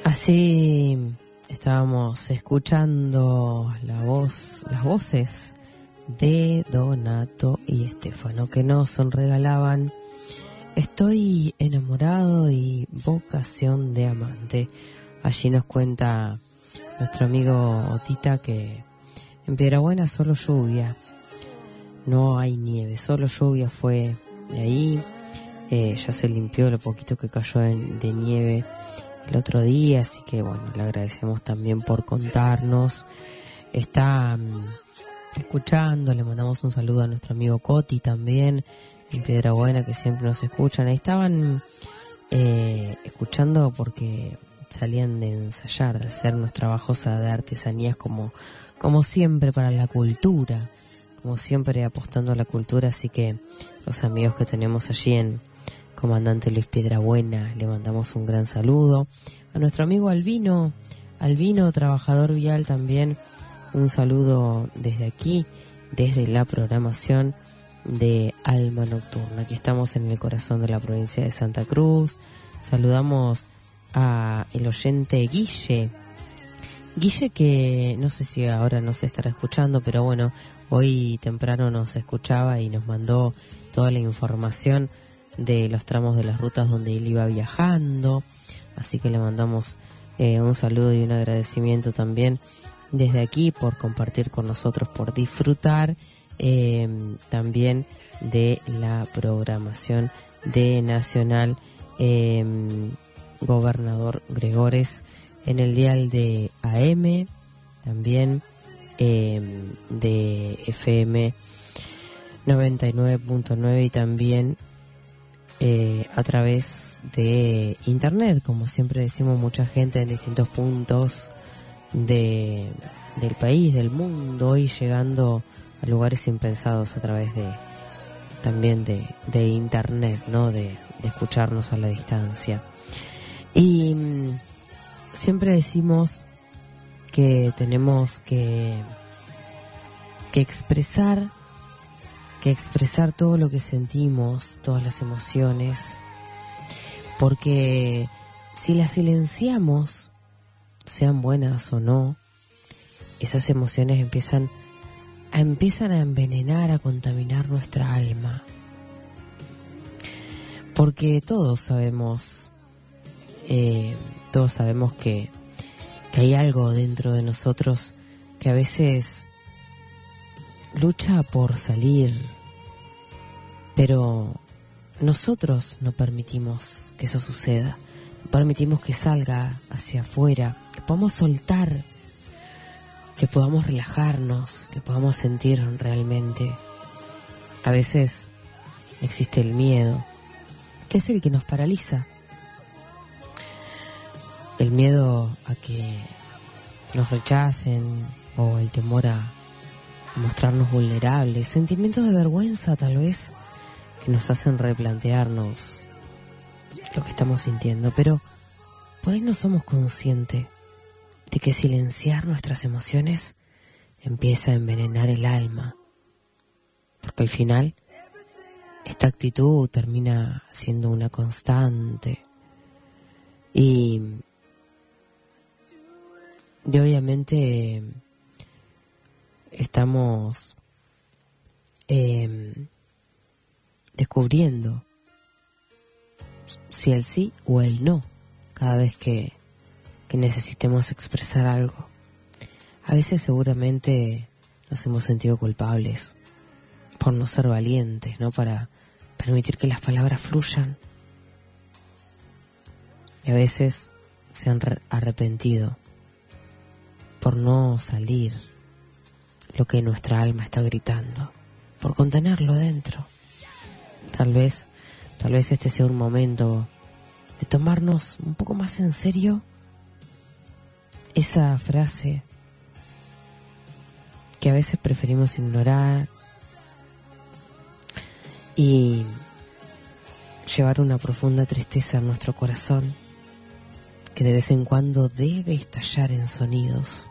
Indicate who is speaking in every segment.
Speaker 1: Así estábamos escuchando las voces de Donato y Estefano que nos regalaban Estoy enamorado y Vocación de amante. Allí nos cuenta nuestro amigo Otita que en Piedrabuena solo lluvia, no hay nieve, solo lluvia fue de ahí. Ya se limpió lo poquito que cayó de nieve el otro día, así que bueno, le agradecemos también por contarnos. Está escuchando, le mandamos un saludo a nuestro amigo Coti también en Piedrabuena, que siempre nos escuchan. Ahí estaban escuchando porque salían de ensayar, de hacer nuestra bajosa de artesanías como siempre para la cultura, como siempre apostando a la cultura. Así que los amigos que tenemos allí en Comandante Luis Piedrabuena, le mandamos un gran saludo. A nuestro amigo Albino, trabajador vial también, un saludo desde aquí, desde la programación de Alma Nocturna. Aquí estamos en el corazón de la provincia de Santa Cruz. Saludamos a el oyente Guille, que no sé si ahora nos estará escuchando, pero bueno, hoy temprano nos escuchaba y nos mandó toda la información de los tramos de las rutas donde él iba viajando, así que le mandamos un saludo y un agradecimiento también desde aquí por compartir con nosotros, por disfrutar también de la programación de Nacional Gobernador Gregores en el dial de AM, también de FM 99.9 y también a través de internet, como siempre decimos, mucha gente en distintos puntos del país, del mundo, y llegando a lugares impensados a través también de internet, ¿no? De escucharnos a la distancia. Y siempre decimos que tenemos que expresar todo lo que sentimos, todas las emociones, porque si las silenciamos, sean buenas o no, esas emociones empiezan a envenenar, a contaminar nuestra alma. Porque todos sabemos que hay algo dentro de nosotros que a veces lucha por salir, pero nosotros no permitimos que eso suceda, no permitimos que salga hacia afuera, que podamos soltar, que podamos relajarnos, que podamos sentir realmente. A veces existe el miedo, que es el que nos paraliza. El miedo a que nos rechacen o el temor a mostrarnos vulnerables, sentimientos de vergüenza tal vez que nos hacen replantearnos lo que estamos sintiendo, pero por ahí no somos conscientes de que silenciar nuestras emociones empieza a envenenar el alma, porque al final esta actitud termina siendo una constante y obviamente estamos descubriendo si el sí o el no cada vez que necesitemos expresar algo. A veces seguramente nos hemos sentido culpables por no ser valientes, ¿no? Para permitir que las palabras fluyan. Y a veces se han arrepentido por no salir lo que nuestra alma está gritando, por contenerlo dentro. Tal vez este sea un momento de tomarnos un poco más en serio esa frase que a veces preferimos ignorar y llevar una profunda tristeza en nuestro corazón que de vez en cuando debe estallar en sonidos,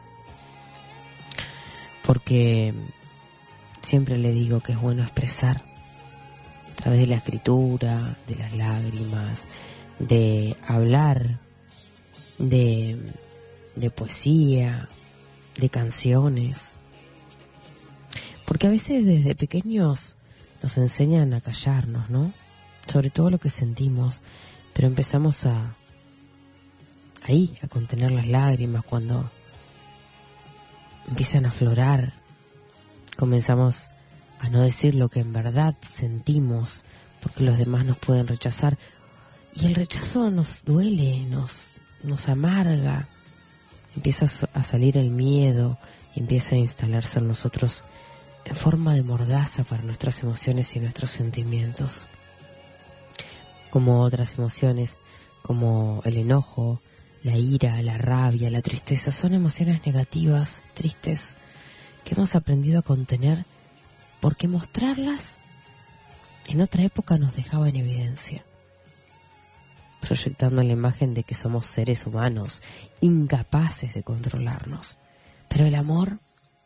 Speaker 1: porque siempre le digo que es bueno expresar a través de la escritura, de las lágrimas, de hablar de poesía, de canciones. Porque a veces desde pequeños nos enseñan a callarnos, ¿no? Sobre todo lo que sentimos, pero empezamos a contener las lágrimas cuando empiezan a aflorar. Comenzamos a no decir lo que en verdad sentimos, porque los demás nos pueden rechazar. Y el rechazo nos duele, nos amarga. Empieza a salir el miedo, empieza a instalarse en nosotros en forma de mordaza para nuestras emociones y nuestros sentimientos. Como otras emociones, como el enojo, la ira, la rabia, la tristeza, son emociones negativas, tristes, que hemos aprendido a contener porque mostrarlas en otra época nos dejaba en evidencia, proyectando la imagen de que somos seres humanos incapaces de controlarnos. Pero el amor,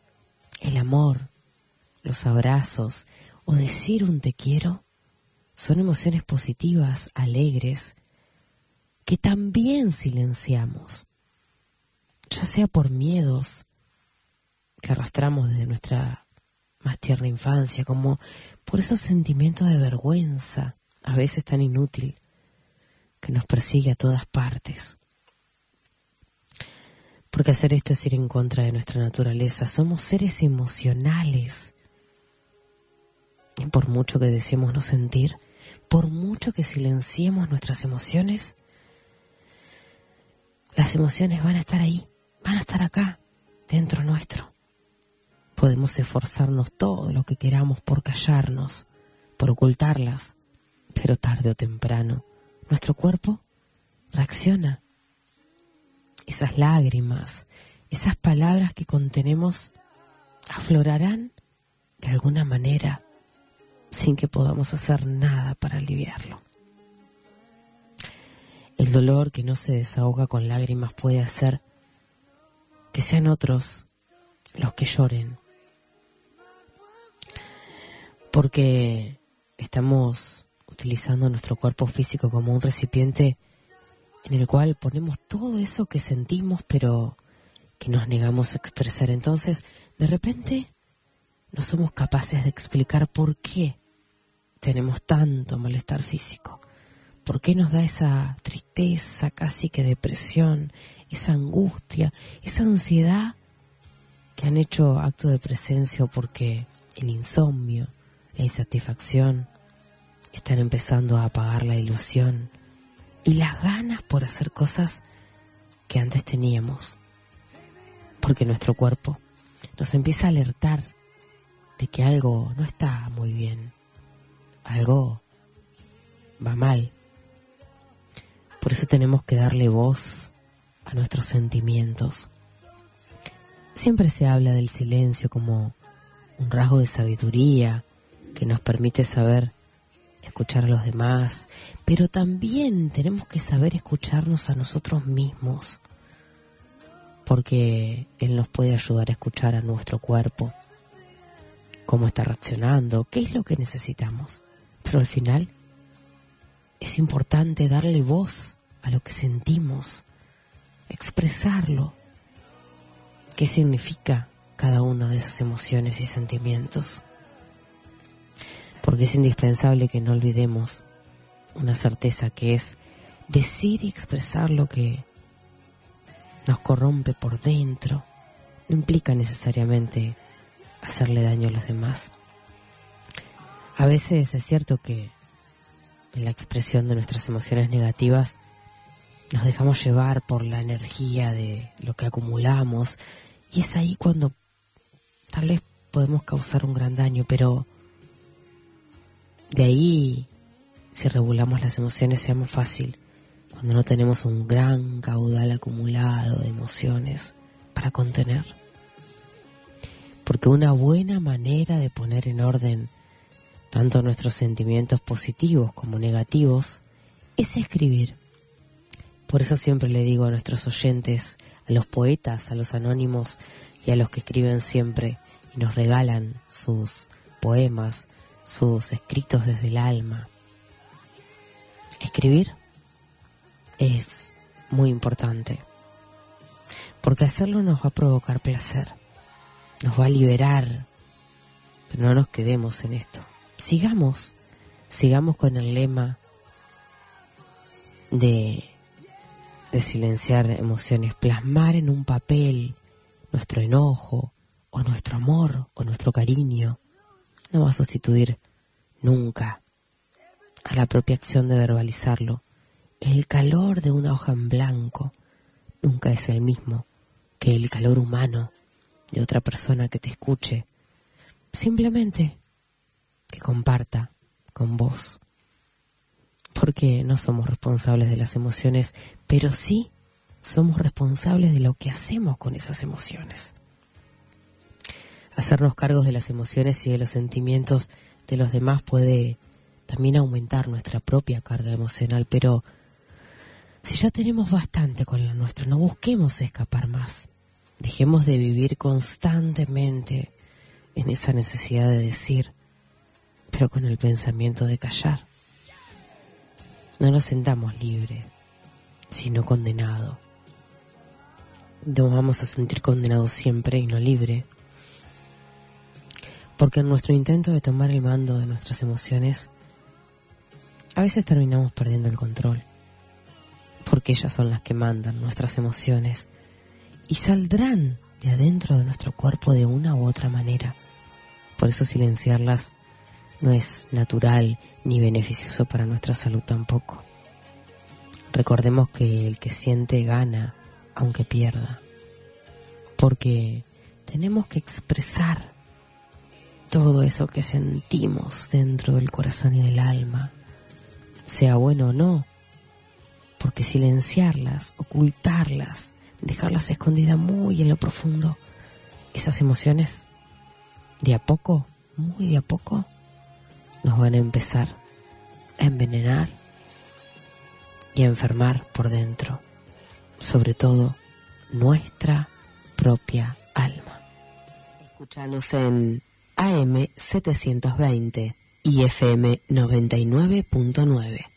Speaker 1: los abrazos o decir un te quiero son emociones positivas, alegres, que también silenciamos, ya sea por miedos que arrastramos desde nuestra más tierna infancia, como por esos sentimientos de vergüenza, a veces tan inútil, que nos persigue a todas partes. Porque hacer esto es ir en contra de nuestra naturaleza. Somos seres emocionales. Y por mucho que deseemos no sentir, por mucho que silenciemos nuestras emociones, las emociones van a estar ahí, van a estar acá, dentro nuestro. Podemos esforzarnos todo lo que queramos por callarnos, por ocultarlas, pero tarde o temprano nuestro cuerpo reacciona. Esas lágrimas, esas palabras que contenemos, aflorarán de alguna manera sin que podamos hacer nada para aliviarlo. El dolor que no se desahoga con lágrimas puede hacer que sean otros los que lloren, porque estamos utilizando nuestro cuerpo físico como un recipiente en el cual ponemos todo eso que sentimos pero que nos negamos a expresar. Entonces, de repente, no somos capaces de explicar por qué tenemos tanto malestar físico. ¿Por qué nos da esa tristeza, casi que depresión, esa angustia, esa ansiedad que han hecho acto de presencia? O porque el insomnio, la insatisfacción están empezando a apagar la ilusión y las ganas por hacer cosas que antes teníamos. Porque nuestro cuerpo nos empieza a alertar de que algo no está muy bien, algo va mal. Por eso tenemos que darle voz a nuestros sentimientos. Siempre se habla del silencio como un rasgo de sabiduría que nos permite saber escuchar a los demás, pero también tenemos que saber escucharnos a nosotros mismos, porque Él nos puede ayudar a escuchar a nuestro cuerpo, cómo está reaccionando, qué es lo que necesitamos. Pero al final es importante darle voz a lo que sentimos, expresarlo, qué significa cada una de esas emociones y sentimientos. Porque es indispensable que no olvidemos una certeza, que es decir y expresar lo que nos corrompe por dentro. No implica necesariamente hacerle daño a los demás. A veces es cierto que en la expresión de nuestras emociones negativas nos dejamos llevar por la energía de lo que acumulamos, y es ahí cuando tal vez podemos causar un gran daño, pero de ahí, si regulamos las emociones, sea más fácil cuando no tenemos un gran caudal acumulado de emociones para contener. Porque una buena manera de poner en orden tanto nuestros sentimientos positivos como negativos es escribir. Por eso siempre le digo a nuestros oyentes, a los poetas, a los anónimos y a los que escriben siempre y nos regalan sus poemas, sus escritos desde el alma. Escribir es muy importante, porque hacerlo nos va a provocar placer, nos va a liberar, pero no nos quedemos en esto. Sigamos con el lema de silenciar emociones, plasmar en un papel nuestro enojo, o nuestro amor, o nuestro cariño. No va a sustituir nunca a la propia acción de verbalizarlo. El calor de una hoja en blanco nunca es el mismo que el calor humano de otra persona que te escuche, simplemente que comparta con vos. Porque no somos responsables de las emociones, pero sí somos responsables de lo que hacemos con esas emociones. Hacernos cargos de las emociones y de los sentimientos de los demás puede también aumentar nuestra propia carga emocional, pero si ya tenemos bastante con lo nuestro, no busquemos escapar más. Dejemos de vivir constantemente en esa necesidad de decir, pero con el pensamiento de callar. No nos sentamos libres, sino condenados. Nos vamos a sentir condenados siempre y no libre, porque en nuestro intento de tomar el mando de nuestras emociones, a veces terminamos perdiendo el control, porque ellas son las que mandan nuestras emociones y saldrán de adentro de nuestro cuerpo de una u otra manera. Por eso silenciarlas no es natural ni beneficioso para nuestra salud tampoco. Recordemos que el que siente gana aunque pierda, porque tenemos que expresar todo eso que sentimos dentro del corazón y del alma, sea bueno o no, porque silenciarlas, ocultarlas, dejarlas escondidas muy en lo profundo, esas emociones, de a poco, muy de a poco, nos van a empezar a envenenar y a enfermar por dentro, sobre todo nuestra propia alma. Escúchanos en AM 720 y FM 99.9.